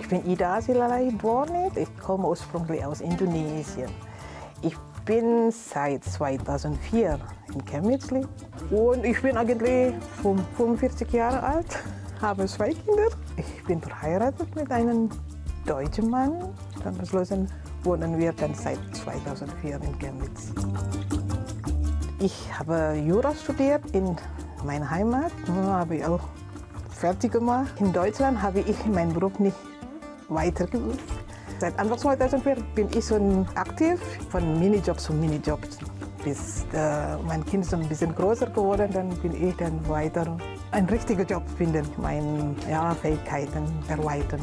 Ich bin Ida Silalai Bornet. Ich komme ursprünglich aus Indonesien. Ich bin seit 2004 in Chemnitz und ich bin eigentlich 45 Jahre alt, habe 2 Kinder. Ich bin verheiratet mit einem deutschen Mann. Dann beschlossen wohnen wir dann seit 2004 in Chemnitz. Ich habe Jura studiert in meiner Heimat, habe ich auch fertig gemacht. In Deutschland habe ich meinen Beruf nicht weitergeübt. Seit Anfang 2004 bin ich schon aktiv, von Minijob zu Minijob. Bis mein Kind ist ein bisschen größer geworden, dann bin ich dann weiter einen richtigen Job finden, meine Fähigkeiten erweitern.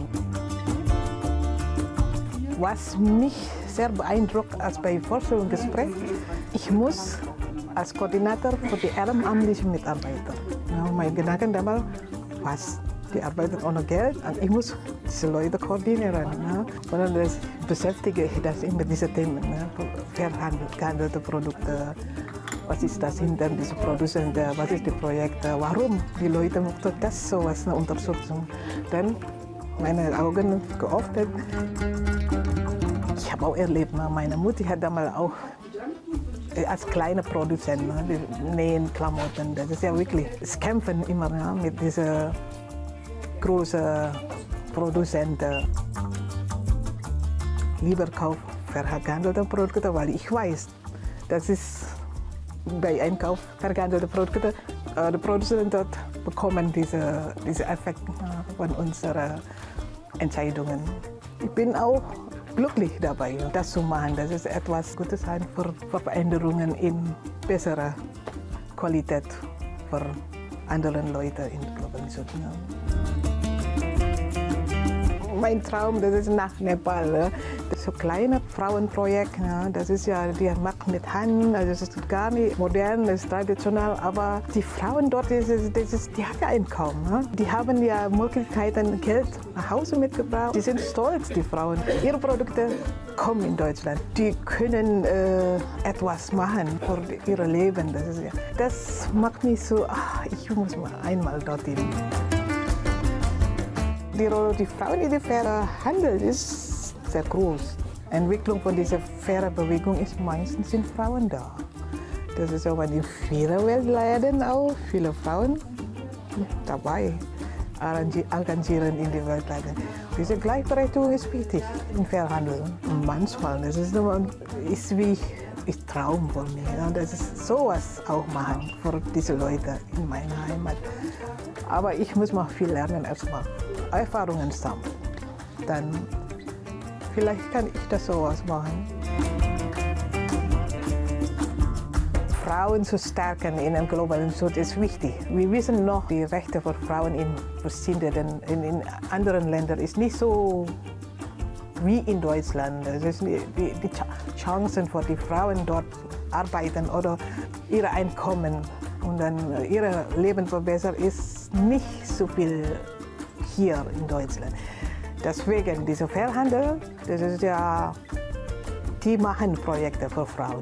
Was mich sehr beeindruckt als bei Vorstellungsgespräch, ich muss als Koordinator für die ehrenamtlichen Mitarbeiter. Ja, mein Gedanke damals, was? Die arbeiten ohne Geld und ich muss diese Leute koordinieren. Ja. Und dann beschäftige ich das mit diesen Themen. Ja. Verhandelte Produkte, was ist das hinter diesen Produzenten, was ist die Projekte, warum die Leute möchten das so was eine Unterstützung. Dann meine Augen geöffnet. Ich habe auch erlebt, meine Mutter hat damals auch als kleiner Produzent, die nähen Klamotten, das ist ja wirklich, es kämpfen immer mit diesen großen Produzenten. Lieber kaufe verhandelte Produkte, weil ich weiß, das ist bei Einkauf verhandelte Produkte, die Produzenten dort bekommen diese Effekt von unseren Entscheidungen. Ich bin auch glücklich dabei, das zu machen. Das ist etwas Gutes für Veränderungen in besserer Qualität für andere Leute in Globalisation. Mein Traum, das ist nach Nepal. Das ist so ein kleines Frauenprojekt. Das ist ja, die macht mit Hand, also das ist gar nicht modern, das ist traditionell. Aber die Frauen dort, die haben ja Einkommen. Die haben ja Möglichkeiten, Geld nach Hause mitgebracht. Die sind stolz, die Frauen. Ihre Produkte kommen in Deutschland. Die können etwas machen für ihr Leben. Das macht mich so, ich muss mal einmal dorthin. Die Rolle der Frauen in der fairen Handel ist sehr groß. Die Entwicklung von dieser fairen Bewegung ist meistens sind Frauen da. Das ist auch in vielen Weltländern auch viele Frauen dabei engagieren in die Weltländer. Diese Gleichberechtigung ist wichtig im Fairhandel. Und manchmal, das ist wie ein Traum von mir. Das ist sowas auch machen für diese Leute in meiner Heimat. Aber ich muss noch viel lernen erstmal. Erfahrungen sammeln. Dann vielleicht kann ich das sowas machen. Frauen zu stärken in einem globalen Süd ist wichtig. Wir wissen noch, die Rechte für Frauen in anderen Ländern ist nicht so wie in Deutschland. Die Chancen für die Frauen dort arbeiten oder ihre Einkommen und dann ihr Leben verbessern ist nicht so viel hier in Deutschland. Deswegen dieser Fairhandel, das ist ja, die machen Projekte für Frauen.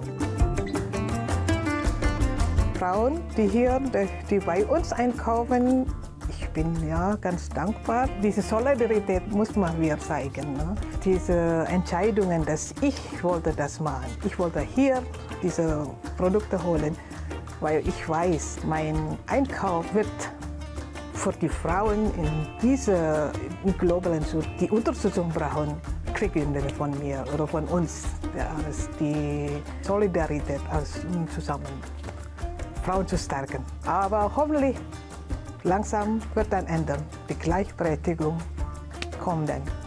Frauen, die bei uns einkaufen, ich bin ja ganz dankbar. Diese Solidarität muss man mir zeigen. Ne? Diese Entscheidungen, dass ich wollte das machen. Ich wollte hier diese Produkte holen, weil ich weiß, mein Einkauf wird für die Frauen in diesem globalen Süd, die Unterstützung brauchen, kriegen von mir oder von uns. Ja, die Solidarität zusammen, Frauen zu stärken. Aber hoffentlich langsam wird dann ändern. Die Gleichberechtigung kommt dann.